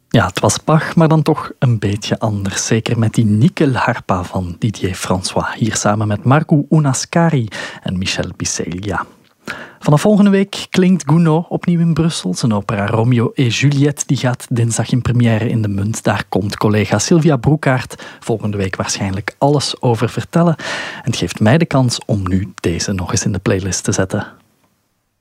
Ja, het was Bach, maar dan toch een beetje anders. Zeker met die Nickel Harpa van Didier François. Hier samen met Marco Unascari en Michel Bisceglia. Vanaf volgende week klinkt Gounod opnieuw in Brussel. Zijn opera Romeo et Juliette die gaat dinsdag in première in de Munt. Daar komt collega Sylvia Broekaert volgende week waarschijnlijk alles over vertellen. En het geeft mij de kans om nu deze nog eens in de playlist te zetten.